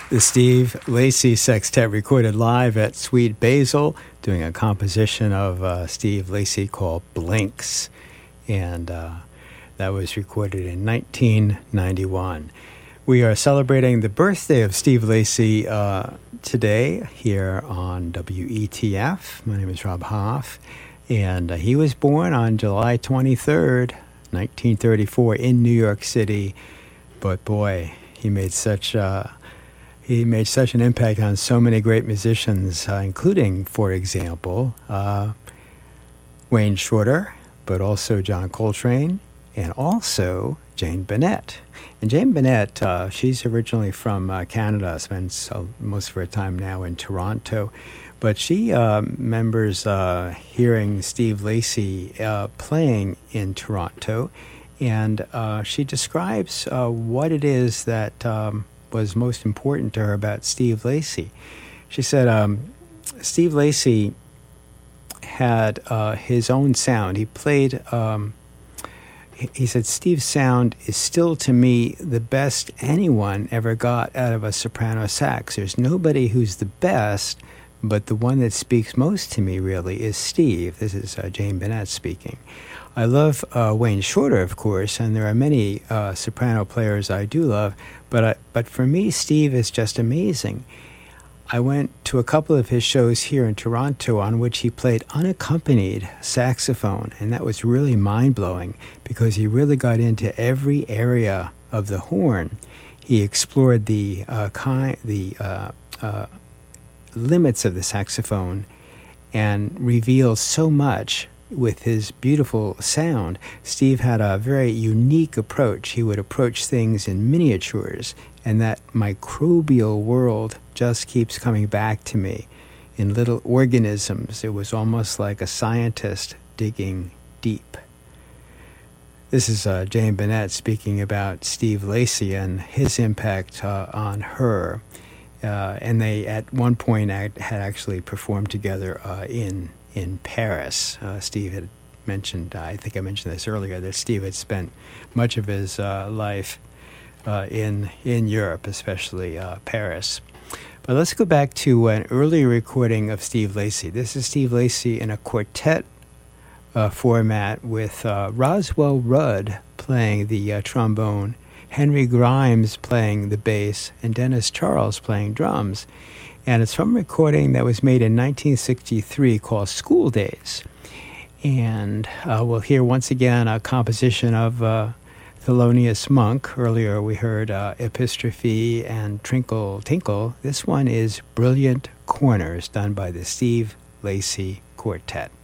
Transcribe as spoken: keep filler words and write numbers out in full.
The Steve Lacy Sextet recorded live at Sweet Basil, doing a composition of uh, Steve Lacy called Blinks. And uh, that was recorded in nineteen ninety-one. We are celebrating the birthday of Steve Lacy uh, today here on W E T F. My name is Rob Hoff, and uh, he was born on July twenty-third, nineteen thirty-four in New York City. But boy, he made such uh, he made such an impact on so many great musicians, uh, including, for example, uh, Wayne Shorter, but also John Coltrane, and also Jane Bennett. And Jane Bennett, uh, she's originally from uh, Canada, spends uh, most of her time now in Toronto. But she uh, remembers uh, hearing Steve Lacy uh, playing in Toronto, and uh, she describes uh, what it is that um, was most important to her about Steve Lacy. She said um, Steve Lacy had uh, his own sound. He played... Um, He said, Steve's sound is still, to me, the best anyone ever got out of a soprano sax. There's nobody who's the best, but the one that speaks most to me, really, is Steve. This is uh, Jane Bennett speaking. I love uh, Wayne Shorter, of course, and there are many uh, soprano players I do love, but I, but for me, Steve is just amazing. I went to a couple of his shows here in Toronto on which he played unaccompanied saxophone, and that was really mind-blowing because he really got into every area of the horn. He explored the uh, kind, the uh, uh, limits of the saxophone and revealed so much with his beautiful sound. Steve had a very unique approach. He would approach things in miniatures, and that microbial world just keeps coming back to me in little organisms. It was almost like a scientist digging deep. This is uh, Jane Bennett speaking about Steve Lacy and his impact uh, on her. Uh, and they, at one point, had actually performed together uh, in in Paris. Uh, Steve had mentioned, I think I mentioned this earlier, that Steve had spent much of his uh, life uh, in in Europe, especially uh, Paris. But let's go back to an earlier recording of Steve Lacy. This is Steve Lacy in a quartet uh, format with uh, Roswell Rudd playing the uh, trombone, Henry Grimes playing the bass, and Dennis Charles playing drums. And it's from a recording that was made in nineteen sixty-three called School Days. And uh, we'll hear once again a composition of uh, Thelonious Monk. Earlier we heard uh, Epistrophe and Trinkle Tinkle. This one is Brilliant Corners, done by the Steve Lacy Quartet.